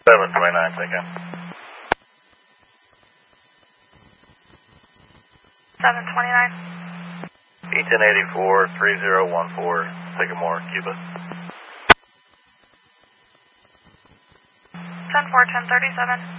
729, thank you. 729. E1084, 3014, Sycamore, Cuba. 10-4, 1037.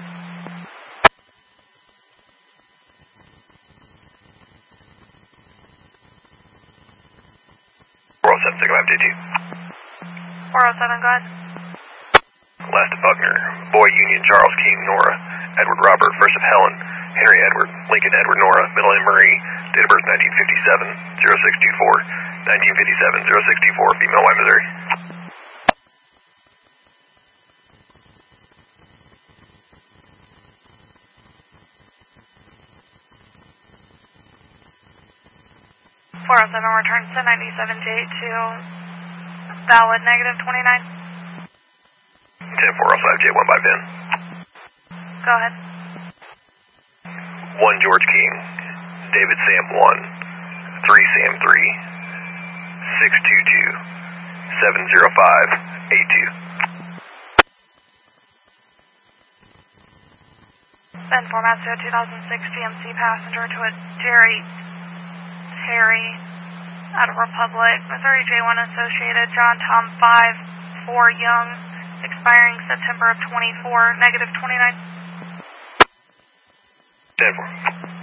407, Sycamore, FD2. 407, go ahead. Last of Buckner, Boy Union, Charles King, Nora, Edward Robert, First of Helen, Henry Edward, Lincoln Edward, Nora, Middle Anne Marie, date of birth 1957, 0624, 1957, 0624, female, White, Missouri. Return to 97 J2, valid negative 29. 10-405, J1 by Ben. Go ahead. 1 George King, David Sam 1, 3 Sam 3, 622, 705, 82. Ben Format to a 2006 GMC passenger to a Jerry Terry out of Republic, Missouri J1 Associated, John Tom 5, 4 Young, expiring September of 24, negative 29. 10-4.